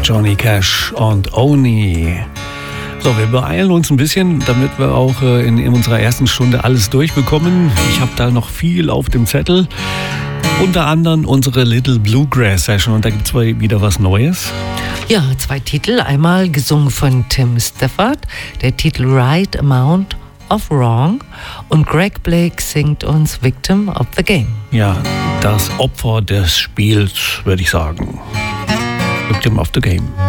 Johnny Cash und Oni. So, wir beeilen uns ein bisschen, damit wir auch in unserer ersten Stunde alles durchbekommen. Ich habe da noch viel auf dem Zettel. Unter anderem unsere Little Bluegrass Session. Und da gibt es wieder was Neues. Ja, 2 Titel. Einmal gesungen von Tim Stafford, der Titel Right Amount of Wrong. Und Greg Blake singt uns Victim of the Game. Ja, das Opfer des Spiels, würde ich sagen. Victim of the Game.